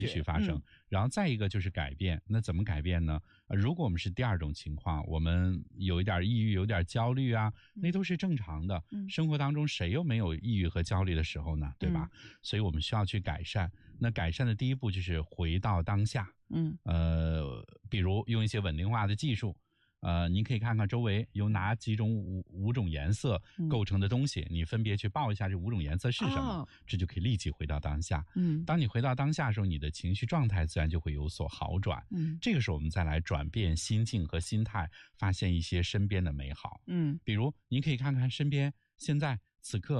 许发生。然后再一个就是改变，那怎么改变呢？如果我们是第二种情况，我们有一点抑郁，有点焦虑啊，那都是正常的。生活当中谁又没有抑郁和焦虑的时候呢？对吧？所以我们需要去改善。那改善的第一步就是回到当下。比如用一些稳定化的技术。您可以看看周围有哪几种五种颜色构成的东西，你分别去报一下这5种颜色是什么，这就可以立即回到当下。当你回到当下的时候，你的情绪状态自然就会有所好转。这个时候我们再来转变心境和心态，发现一些身边的美好。比如您可以看看身边现在此刻